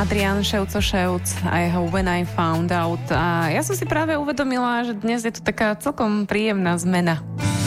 Adrian Ševco-Ševc a jeho When I Found Out. A ja som si práve uvedomila, že dnes je tu taká celkom príjemná zmena.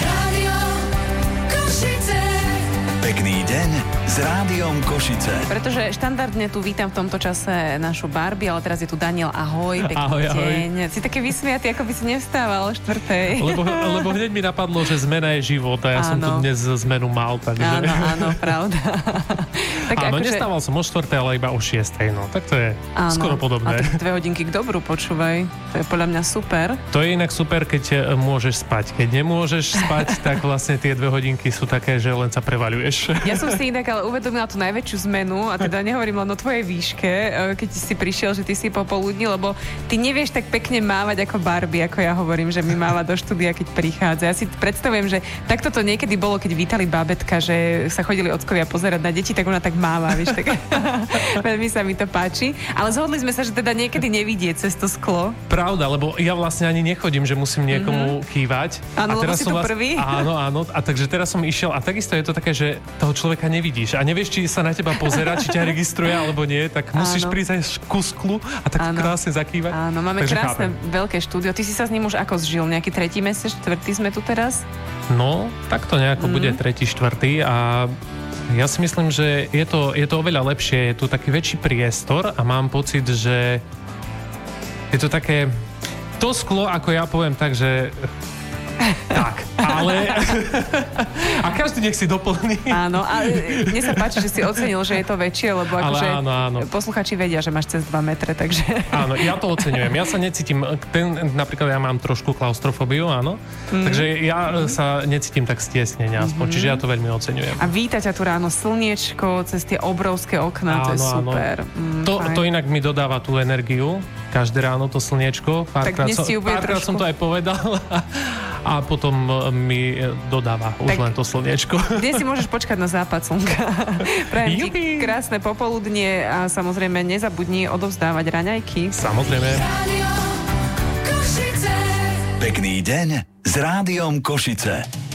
Pekný deň s Rádiom Košice. Pretože štandardne tu vítam v tomto čase našu Barbie, ale teraz je tu Daniel. Ahoj, pekný deň. Si taký vysmiatý, ako by si nevstával o 4:00. Lebo hneď mi napadlo, že zmena je život a ja som tu dnes zmenu mal. Takže... Áno, pravda. Tak áno, nestával som o 4:00, ale iba o 6:00. No, tak to je skoro podobné. A tak 2 hodinky k dobru, počúvaj. To je podľa mňa super. To je inak super, keď môžeš spať. Keď nemôžeš spať, tak vlastne tie 2 hodinky sú také, že len sa prevaľuješ. Ja som si inak ale uvedomila tú najväčšiu zmenu a teda nehovorím len o tvojej výške, keď si prišiel, že ty si popoludní, lebo ty nevieš tak pekne mávať ako Barbie, ako ja hovorím, že mi máva do štúdia, keď prichádza. Ja si predstavujem, že takto to niekedy bolo, keď vítali bábätka, že sa chodili ockovia pozerať na deti, tak ona tak máva, vieš, tak veľmi sa mi to páči. Ale zhodli sme sa, že teda niekedy nevidieť cez to sklo. Pravda, lebo ja vlastne ani nechodím, že musím niekomu kývať. Áno, lebo si tu prvý. Áno. A takže teraz som išiel a takisto je to také, že toho človeka nevidíš a nevieš, či sa na teba pozerá, či ťa registruje alebo nie, tak musíš prísť aj ku sklu a tak krásne zakývať. Áno, máme takže krásne veľké štúdio. Ty si sa s ním už ako zžil? Nejaký 3. mesiac, 4. sme tu teraz? No, tak to nejako bude 3., 4. a ja si myslím, že je to oveľa lepšie, je tu taký väčší priestor a mám pocit, že je to také to sklo, ako ja poviem tak, že tak, ale a každý nech si doplní. Áno, ale mne sa páči, že si ocenil, že je to väčšie, lebo akože posluchači vedia, že máš cez 2 metre, takže... Áno, ja to oceňujem. Ja sa necítim, napríklad ja mám trošku klaustrofóbiu, áno, takže ja sa necítim tak stiesnene aspoň, čiže ja to veľmi oceňujem. A víta ťa tu ráno slniečko cez tie obrovské okná, to je super. To inak mi dodáva tú energiu, každé ráno to slniečko, párkrát som to aj povedal. A potom mi dodáva už len to slniečko. Dnes si môžeš počkať na západ slnka. Prajem ti krásne popoludnie a samozrejme nezabudni odovzdávať raňajky. Samozrejme. Pekný deň s Rádiom Košice.